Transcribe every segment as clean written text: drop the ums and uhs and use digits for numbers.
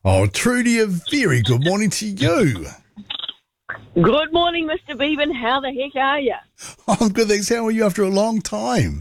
Oh, Trudy, a very good morning to you. Good morning, Mr. Beeben. How the heck are you? I'm good, thanks. How are you after a long time?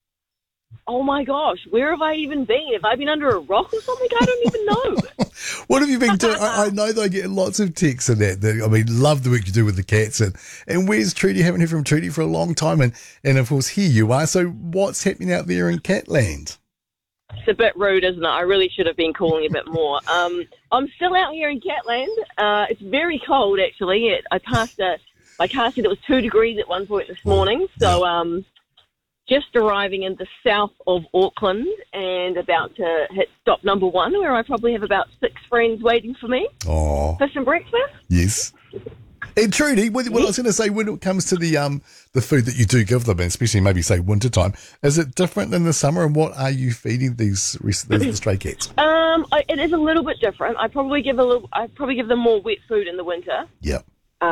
Oh, my gosh. Where have I even been? Have I been under a rock or something? I don't even know. What have you been doing? I know that I get lots of texts and that. I mean, love the work you do with the cats. And where's Trudy? Haven't heard from Trudy for a long time. And of course, here you are. So what's happening out there in Catland? It's a bit rude, isn't it? I really should have been calling a bit more. I'm still out here in Catland. It's very cold, actually. My car said it was 2 degrees at one point this morning. So just arriving in the south of Auckland and about to hit stop number 1, where I probably have about 6 friends waiting for me for some breakfast. Yes. And Trudy, what I was going to say, when it comes to the food that you do give them, and especially maybe say wintertime, is it different than the summer? And what are you feeding these stray cats? It is a little bit different. I probably give them more wet food in the winter. Yep.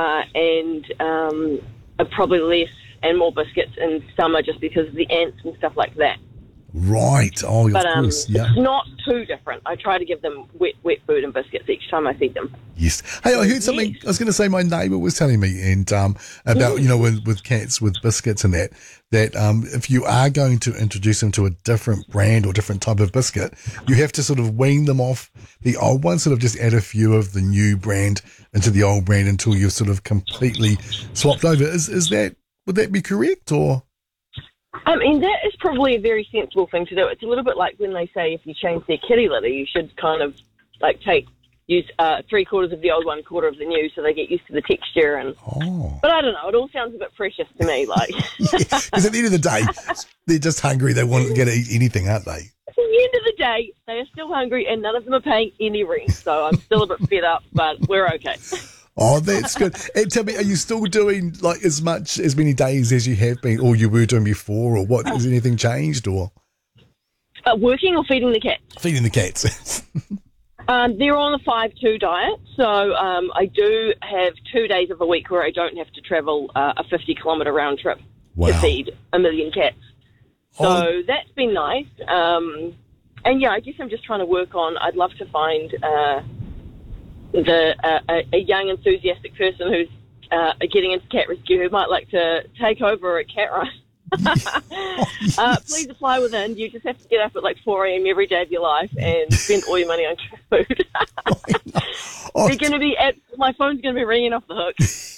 And probably less and more biscuits in summer, just because of the ants and stuff like that. Right. Oh, of course. Yeah. It's not too different. I try to give them wet food and biscuits each time I feed them. Yes. Hey, I heard something. Yes. I was going to say my neighbour was telling me and about with cats with biscuits and that if you are going to introduce them to a different brand or different type of biscuit, you have to sort of wean them off the old one, sort of just add a few of the new brand into the old brand until you've sort of completely swapped over. Would that be correct or? I mean, that is probably a very sensible thing to do. It's a little bit like when they say if you change their kitty litter, you should kind of like use 3/4 of the old, 1/4 of the new, so they get used to the texture. But I don't know. It all sounds a bit precious to me. Like, because at the end of the day, they're just hungry. They want to get to eat anything, aren't they? At the end of the day, they are still hungry, and none of them are paying any rent. So I'm still a bit fed up, but we're okay. Oh, that's good. And tell me, are you still doing like as many days as you have been, or you were doing before, or what? Has anything changed, or working or feeding the cats? Feeding the cats. They're on a 5-2 diet, so I do have 2 days of the week where I don't have to travel a 50-kilometre round trip to feed 1 million cats. So that's been nice. And yeah, I guess I'm just trying to work on. I'd love to find a young, enthusiastic person who's getting into cat rescue who might like to take over a cat run. Please apply within. You just have to get up at like 4 a.m. every day of your life and spend all your money on cat food. They're going to be my phone's going to be ringing off the hook.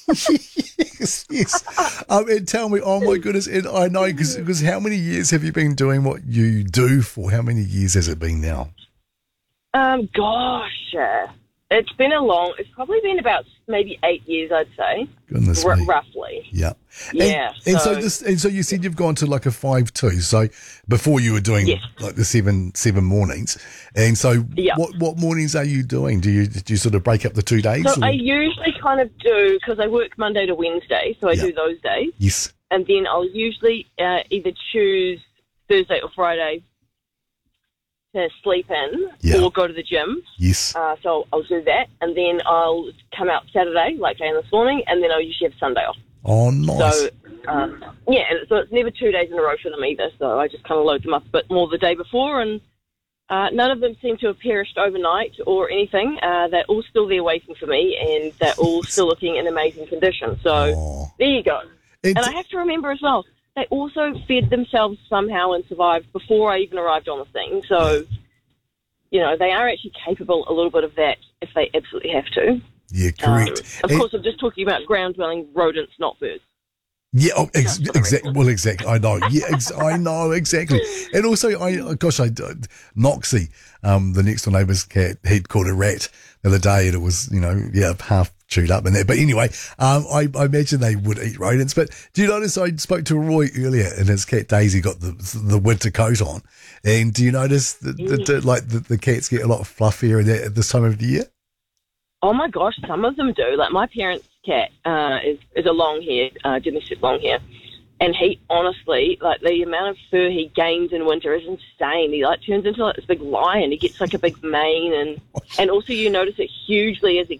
yes. And tell me, oh my goodness, and I know because how many years have you been doing what you do for? How many years has it been now? Gosh. It's probably been about maybe 8 years, I'd say. Goodness me. Roughly. Yeah. Yeah. And so you said you've gone to like a 5-2. So before you were doing like the seven mornings. And so what mornings are you doing? Do you sort of break up the 2 days? So I usually kind of do, because I work Monday to Wednesday, so I do those days. Yes. And then I'll usually either choose Thursday or Friday to sleep in or go to the gym. Yes. So I'll do that, and then I'll come out Saturday, like Jane this morning, and then I'll usually have Sunday off. Oh, nice. So, and so it's never 2 days in a row for them either, so I just kind of load them up a bit more the day before, and none of them seem to have perished overnight or anything. They're all still there waiting for me, and they're all still looking in amazing condition. So there you go. And I have to remember as well, they also fed themselves somehow and survived before I even arrived on the thing. So, they are actually capable a little bit of that if they absolutely have to. Yeah, correct. Of course, I'm just talking about ground-dwelling rodents, not birds. Yeah, exactly. Well, exactly. I know. Yeah, I know exactly. And also, Noxie, the next door neighbour's cat, he'd caught a rat the other day, and it was, half chewed up in there. But anyway, I imagine they would eat rodents. But do you notice I spoke to Roy earlier, and his cat Daisy got the winter coat on, and do you notice that the cats get a lot fluffier at this time of the year? Oh my gosh, some of them do. Like my parents' cat is a long-haired, domestic long-hair, and he honestly, like the amount of fur he gains in winter is insane. He turns into this big lion. He gets like a big mane, and also you notice it hugely as he